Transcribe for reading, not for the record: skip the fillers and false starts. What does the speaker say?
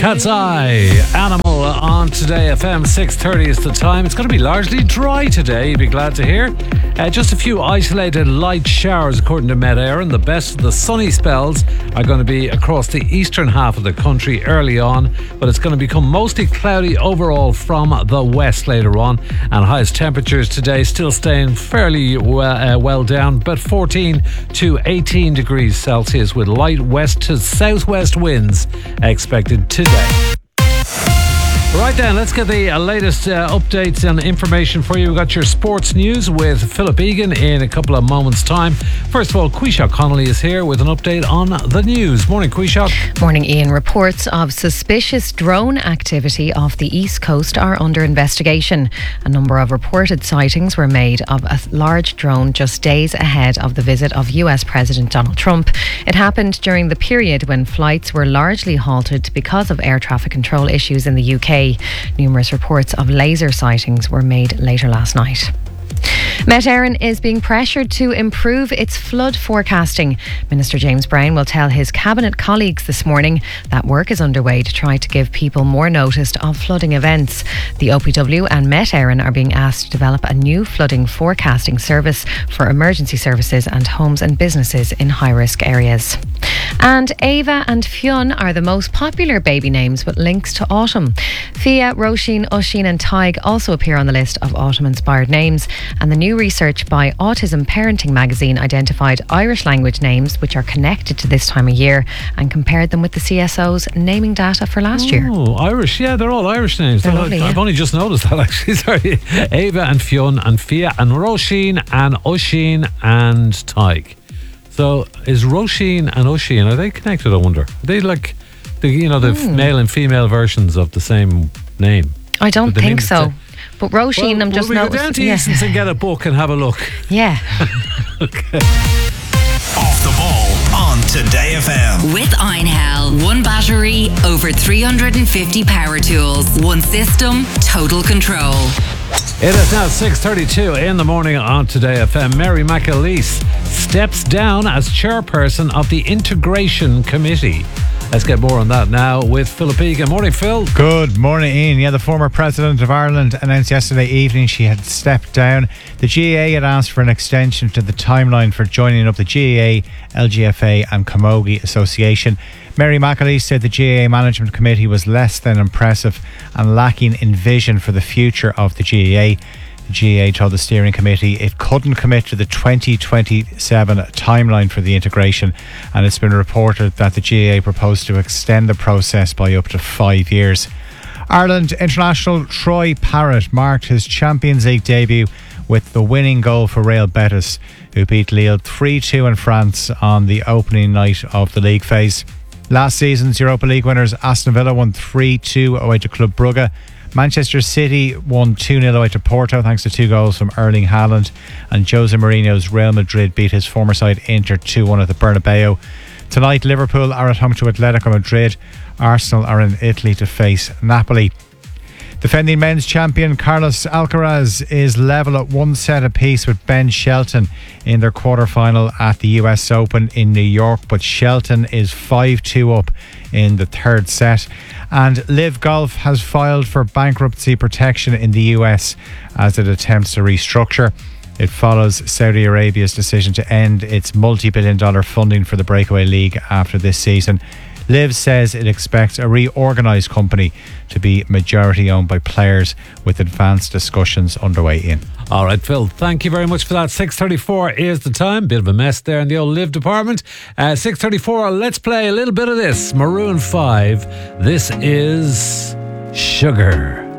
Cat's Eye, Animal on Today FM. 6:30 is the time. It's going to be largely dry today, you'd be glad to hear. Just a few isolated light showers according to Met Éireann. The best of the sunny spells are going to be across the eastern half of the country early on, but it's going to become mostly cloudy overall from the west later on. And highest temperatures today still staying fairly well down, but 14 to 18 degrees Celsius with light west to southwest winds expected today. Right then, let's get the latest updates and information for you. We've got your sports news with Philip Egan in a couple of moments' time. First of all, Quishot Connolly is here with an update on the news. Morning, Quishot. Morning, Ian. Reports of suspicious drone activity off the East Coast are under investigation. A number of reported sightings were made of a large drone just days ahead of the visit of US President Donald Trump. It happened during the period when flights were largely halted because of air traffic control issues in the UK. Numerous reports of laser sightings were made later last night. Met Éireann is being pressured to improve its flood forecasting. Minister James Browne will tell his cabinet colleagues this morning that work is underway to try to give people more notice of flooding events. The OPW and Met Éireann are being asked to develop a new flooding forecasting service for emergency services and homes and businesses in high-risk areas. And Ava and Fionn are the most popular baby names with links to autumn. Fia, Roisin, Oisín and Taig also appear on the list of autumn-inspired names, and the new research by Autism Parenting magazine identified Irish language names which are connected to this time of year and compared them with the CSO's naming data for last year. Oh, Irish. Yeah, they're all Irish names. They're lovely, I've only just noticed that, actually. Sorry. Ava and Fionn and Fia and Roisin and Oisín and Taig. So is Roisin and Oisín, are they connected, I wonder? Are they like the male and female versions of the same name? I don't think so. But Roisin, I'm just noticing. We'll go down to Easton's and get a book and have a look. Yeah. Okay. Off the ball on Today FM. With Einhell. One battery, over 350 power tools. One system, total control. It is now 6:32 in the morning on Today FM. Mary McAleese steps down as chairperson of the Integration Committee. Let's get more on that now with Philip Egan. Morning, Phil. Good morning, Ian. Yeah, the former President of Ireland announced yesterday evening she had stepped down. The GAA had asked for an extension to the timeline for joining up the GAA, LGFA and Camogie Association. Mary McAleese said the GAA Management Committee was less than impressive and lacking in vision for the future of the GAA. The GAA told the steering committee it couldn't commit to the 2027 timeline for the integration, and it's been reported that the GAA proposed to extend the process by up to 5 years. Ireland international Troy Parrott marked his Champions League debut with the winning goal for Real Betis, who beat Lille 3-2 in France on the opening night of the league phase. Last season's Europa League winners Aston Villa won 3-2 away to Club Brugge. Manchester City won 2-0 away to Porto thanks to 2 goals from Erling Haaland, and Jose Mourinho's Real Madrid beat his former side Inter 2-1 at the Bernabeu. Tonight Liverpool are at home to Atletico Madrid. Arsenal are in Italy to face Napoli. Defending men's champion Carlos Alcaraz is level at 1 set apiece with Ben Shelton in their quarter-final at the US Open in New York, but Shelton is 5-2 up in the third set. And Liv Golf has filed for bankruptcy protection in the US as it attempts to restructure. It follows Saudi Arabia's decision to end its multi-billion-dollar funding for the Breakaway League after this season. Liv says it expects a reorganised company to be majority owned by players, with advanced discussions underway in. All right, Phil, thank you very much for that. 6:34 is the time. Bit of a mess there in the old Liv department. 6:34, let's play a little bit of this. Maroon 5. This is Sugar.